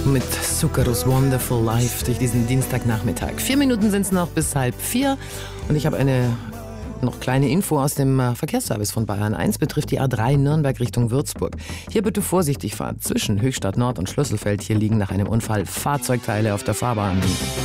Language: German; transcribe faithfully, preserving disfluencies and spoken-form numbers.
mit Zuckerus Wonderful Life durch diesen Dienstagnachmittag. Vier Minuten sind es noch bis halb vier und ich habe eine noch kleine Info aus dem Verkehrsservice von Bayern eins, betrifft die A drei Nürnberg Richtung Würzburg. Hier bitte vorsichtig fahren zwischen Höchstadt Nord und Schlüsselfeld. Hier liegen nach einem Unfall Fahrzeugteile auf der Fahrbahn.